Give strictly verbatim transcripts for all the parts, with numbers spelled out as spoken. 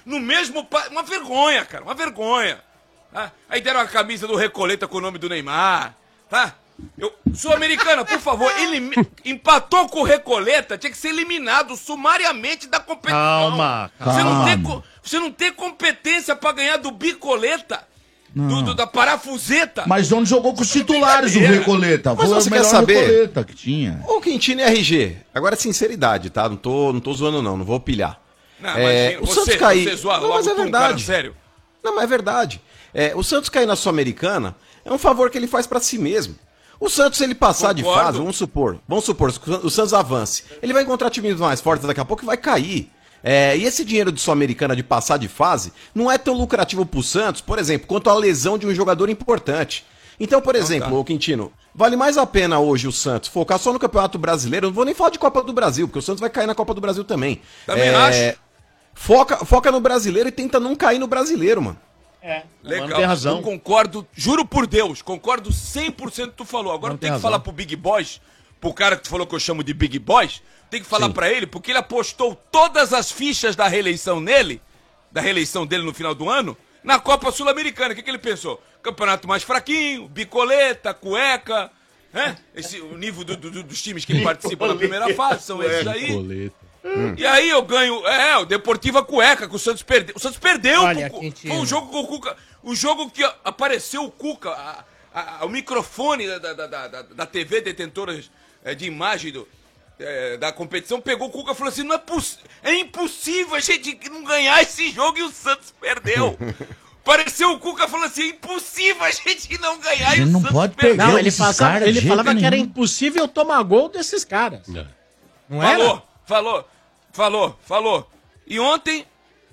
no mesmo... Pa... Uma vergonha, cara, uma vergonha. Tá? Aí deram a camisa do Recoleta com o nome do Neymar, tá? Eu... Sul-Americana, por favor, elim... empatou com o Recoleta, tinha que ser eliminado sumariamente da competição. Calma, calma. Você não tem, co... Você não tem competência pra ganhar do Bicoleta. Do, do, da parafuseta. Mas onde jogou com os titulares o Recoleta? Mas Foi você o quer melhor saber? Recoleta que tinha. Ô, Quintino e R G, agora é sinceridade, tá? Não tô, não tô zoando não, não vou pilhar. Não, é, imagina, o você, Santos cair... você zoa não, logo mas é com um verdade. cara sério. Não, mas é verdade. É, o Santos cair na Sul-Americana é um favor que ele faz pra si mesmo. O Santos, se ele passar Concordo. de fase, vamos supor, vamos supor, o Santos avance, ele vai encontrar times mais fortes daqui a pouco e vai cair. É, e esse dinheiro de Sul-Americana de passar de fase não é tão lucrativo pro Santos, por exemplo, quanto a lesão de um jogador importante. Então, por exemplo, tá. ô Quintino, vale mais a pena hoje o Santos focar só no Campeonato Brasileiro, eu não vou nem falar de Copa do Brasil, porque o Santos vai cair na Copa do Brasil também. Também é, acho. Foca, foca no Brasileiro e tenta não cair no Brasileiro, mano. É, Legal, tem razão. eu concordo, juro por Deus, concordo cem por cento que tu falou. Agora Não tem tem que razão. falar pro Big Boys, pro cara que tu falou que eu chamo de Big Boys, tem que falar Sim. pra ele, porque ele apostou todas as fichas da reeleição nele, da reeleição dele no final do ano, na Copa Sul-Americana. O que, que ele pensou? Campeonato mais fraquinho, bicoleta, cueca, né? Esse, o nível do- do- dos times que ele participa na primeira fase são esses aí. Hum. E aí eu ganho, é, o Deportiva Cueca, que o Santos perdeu. O Santos perdeu, Olha, pro- Quintino. foi um jogo com o Cuca, o jogo que apareceu o Cuca, a- a- a- o microfone da, da, da, da, da T V detentora é, de imagem do, é, da competição, pegou o Cuca e falou assim, não é, poss- é impossível a gente não ganhar esse jogo e o Santos perdeu. Apareceu o Cuca falando assim, é impossível a gente não ganhar A e gente o não Santos pode perdeu. pegar Não, ele, esses passava, caras de ele jeito falava que era nenhum. impossível tomar gol desses caras. Não era? Falou, falou, falou, falou. E ontem,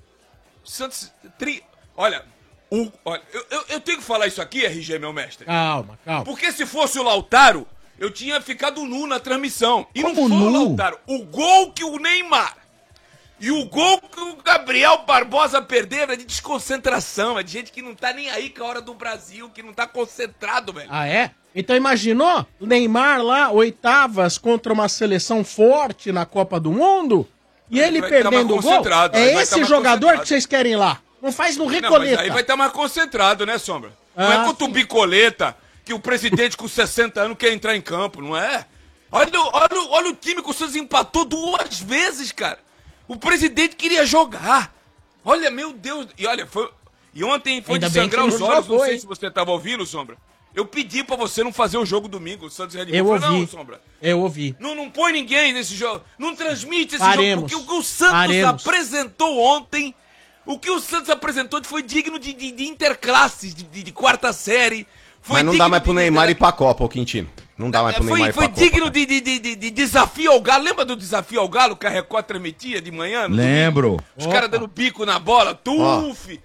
Santos... Tri... Olha, o... Olha eu, eu, eu tenho que falar isso aqui, R G, meu mestre. Calma, calma. Porque se fosse o Lautaro, eu tinha ficado nu na transmissão. E Como não foi o nu? Lautaro. O gol que o Neymar e o gol que o Gabriel Barbosa perderam é de desconcentração. É de gente que não tá nem aí com a hora do Brasil, que não tá concentrado, velho. Ah, é? Então imaginou? O Neymar lá, oitavas contra uma seleção forte na Copa do Mundo, e ele vai tá perdendo o mais gol. concentrado, aí É vai esse tá mais jogador concentrado. que vocês querem lá. Não faz no Não, mas Recoleta. aí vai estar mais concentrado, né, Sombra? Não Ah, é contra o Bicoleta, que o presidente com sessenta anos quer entrar em campo, não é? Olha, o- olha, o- olha o time que o Santos empatou duas vezes, cara. O presidente queria jogar. Olha, meu Deus. E olha, foi... E ontem foi Ainda de bem sangrar que os não olhos, jogou, não sei hein? se você estava ouvindo, Sombra. Eu pedi pra você não fazer o jogo domingo, o Santos e Red Bull. Eu falei, ouvi. não, Sombra. Eu ouvi. Não, não põe ninguém nesse jogo. Não transmite esse Paremos. jogo. Porque o que o Santos Paremos. apresentou ontem, o que o Santos apresentou foi digno de, de, de interclasses, de, de, de quarta série. Foi Mas não digno dá mais pro de- Neymar ir pra Copa, ô Quintino. Não dá mais pro Foi, Neymar ir foi pra Copa. digno cara. de, de, de, de, de desafio ao Galo. Lembra do desafio ao Galo que a Record transmitia de manhã? no Lembro. domingo? Os caras dando bico na bola. Tuf!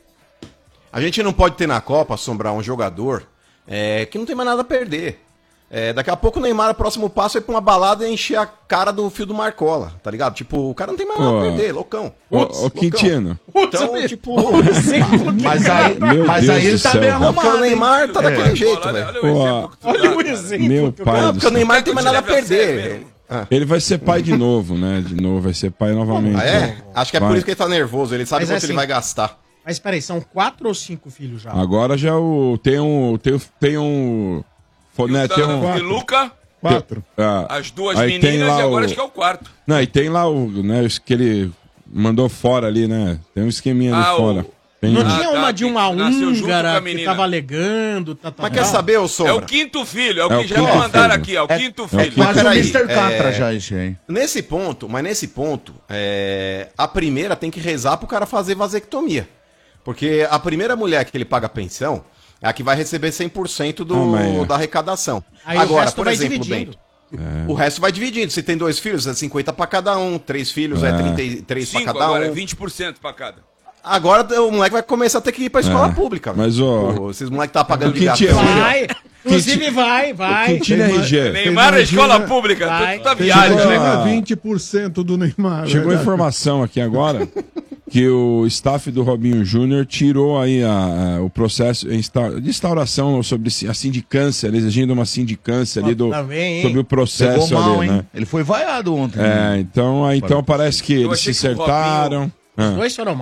A gente não pode ter na Copa, Sombrar, um jogador é, que não tem mais nada a perder. É, daqui a pouco o Neymar, o próximo passo é ir pra uma balada e encher a cara do fio do Marcola, tá ligado? Tipo, o cara não tem mais nada Ó. a perder, loucão. Ô, Putz, ô loucão. Quintino. Então, tipo... Mas aí, Meu mas Deus aí ele do tá céu, bem velho. Não, porque o arrumado, hein? Neymar tá daquele É. jeito, olha, velho. olha o Pô, exemplo que tu Olha dá, o cara. exemplo. Meu que eu- pai Não, do porque o céu. Neymar Quer não tem que mais eu nada a te leve a sério perder. mesmo? Ah, Ele vai ser pai de novo, né? De novo, vai ser pai novamente. ah, é? Acho que é por Vai. isso que ele tá nervoso, ele sabe Mas quanto assim- ele vai gastar. Mas peraí, são quatro ou cinco filhos já? Agora já o. Tem um. Tem, tem um. fo- Né, tem um. E Luca, Quatro. ah, as duas aí tem meninas lá e agora o- acho que é o quarto. Não, e tem lá o. Né, os que ele mandou fora ali, né? Tem um esqueminha ali Ah, o- fora. Tem Não um- Ah, tinha tá, uma de uma que nasceu junto com a húngara que menina. tava alegando, tá, tá, Mas tá. quer saber, ô É Sombra? o quinto filho, é o É que o já quinto me mandaram filho. aqui, é o quinto é o filho. quinto. Quase o peraí, mister Catra é- já, esse aí. Nesse ponto, mas nesse ponto, é, a primeira tem que rezar pro cara fazer vasectomia. Porque a primeira mulher que ele paga pensão é a que vai receber cem por cento do, Ah, mas é. da arrecadação. Aí o Agora, resto por vai exemplo, dividindo. Bento, o resto vai dividindo. Se tem dois filhos, é cinquenta pra cada um. Três filhos é, trinta e três pra Cinco cada agora, é um. vinte por cento pra cada. Agora o moleque vai começar a ter que ir pra escola É, pública. mas, velho. ó, Pô, esses moleques tá pagando de Quintino, gato. Vai, inclusive vai, vai. Quintino R G. Neymar na imagina- escola pública, Vai. tu tá Tem viagem, Chegou né? a- Chega vinte por cento do Neymar. Chegou a verdade. informação aqui agora que o staff do Robinho Júnior tirou aí a- a- o processo insta- de instauração sobre a sindicância, exigindo uma sindicância ali do, Tá bem, hein? sobre o processo Pegou mal, ali, hein? né? Ele foi vaiado ontem. É, então, aí, então parece que Eu eles se achei que o acertaram. Ah. Os dois foram